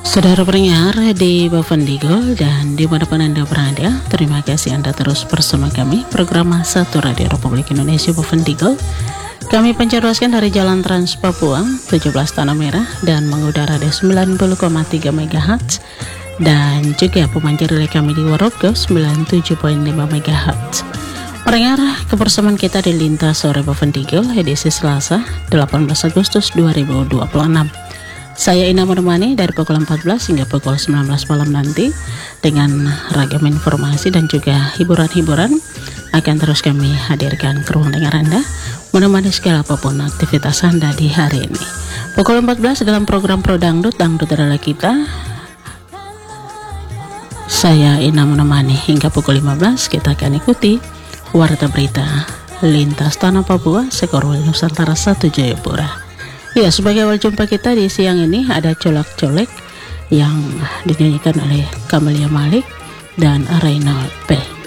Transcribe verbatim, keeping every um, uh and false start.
Saudara pendengar di Bovendigul dan dimanapun Anda berada, terima kasih Anda terus bersama kami. Program Satu Radio Republik Indonesia Bovendigul. Kami penceraskan dari Jalan Trans Papua tujuh belas Tanah Merah dan mengudara di sembilan puluh koma tiga megahertz, dan juga pemancar relay kami di Waroko sembilan puluh tujuh koma lima megahertz. Pendengar, kebersamaan kita di Lintas Sore Bovendigul edisi Selasa delapan belas Agustus dua ribu dua puluh enam. Saya Ina menemani dari pukul empat belas hingga pukul sembilan belas malam nanti dengan ragam informasi dan juga hiburan-hiburan akan terus kami hadirkan ke ruang dengar Anda, menemani segala apapun aktivitas Anda di hari ini. Pukul empat belas dalam program Pro Dangdut, Dangdut adalah kita. Saya Ina menemani hingga pukul lima belas. Kita akan ikuti Warta Berita Lintas Tanah Papua, Sekorwil Nusantara satu Jayapura. Ya, sebagai awal jumpa kita di siang ini ada Colak-Colek yang dinyanyikan oleh Camelia Malik dan Reynald P.